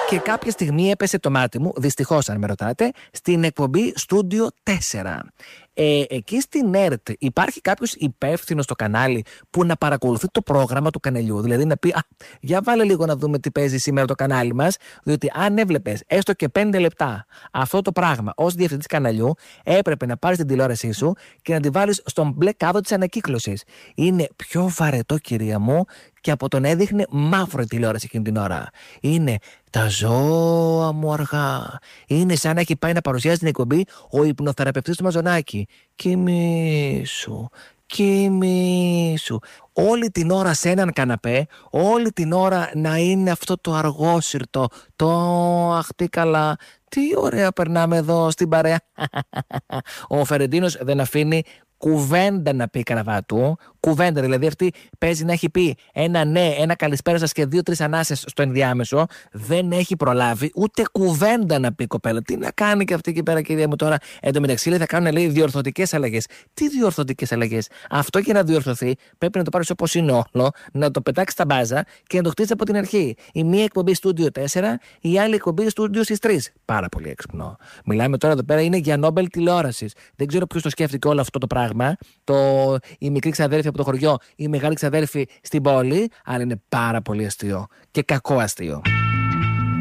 Και κάποια στιγμή έπεσε το μάτι μου, δυστυχώς αν με ρωτάτε, στην εκπομπή Studio 4. Εκεί στην ΕΡΤ υπάρχει κάποιος υπεύθυνος στο κανάλι που να παρακολουθεί το πρόγραμμα του καναλιού. Δηλαδή να πει, για βάλε λίγο να δούμε τι παίζει σήμερα το κανάλι μας. Διότι αν έβλεπες έστω και 5 λεπτά αυτό το πράγμα ως διευθυντής καναλιού, έπρεπε να πάρεις την τηλεόρασή σου και να τη βάλεις στον μπλε κάδο της ανακύκλωσης. Είναι πιο βαρετό, κυρία μου, και από τον έδειχνε μαύρο η τηλεόραση εκείνη την ώρα. Είναι τα ζώα μου αργά. Είναι σαν να έχει πάει να παρουσιάσει την εκπομπή ο υπνοθεραπευτής του Μαζονάκη. Κοιμήσου, κοιμήσου. Όλη την ώρα σε έναν καναπέ, όλη την ώρα να είναι αυτό το αργόσυρτο, το αχ τι καλά, τι ωραία περνάμε εδώ στην παρέα. Ο Φερεντίνος δεν αφήνει κουβέντα να πει Καραβάτου. Κουβέντα, δηλαδή αυτή παίζει να έχει πει ένα ναι, ένα καλησπέρα σας και 2-3 ανάσες στο ενδιάμεσο. Δεν έχει προλάβει ούτε κουβέντα να πει η κοπέλα. Τι να κάνει και αυτή εκεί πέρα, κυρία μου, τώρα. Εν τω μεταξύ λέει, θα κάνουν, λέει, διορθωτικές αλλαγές. Τι διορθωτικές αλλαγές? Αυτό και να διορθωθεί πρέπει να το πάρεις όπως είναι όλο, να το πετάξεις στα μπάζα και να το χτίσεις από την αρχή. Η μία εκπομπή Studio 4, η άλλη εκπομπή Studio στις 3. Πάρα πολύ έξυπνο. Μιλάμε τώρα εδώ πέρα, είναι για Νόμπελ τηλεόρασης. Δεν ξέρω ποιος το σκέφτηκε όλο αυτό το πράγμα. Η μικρή ξαδέρφη από το χωριό, η μεγάλη ξαδέρφη στην πόλη, αλλά είναι πάρα πολύ αστείο και κακό αστείο.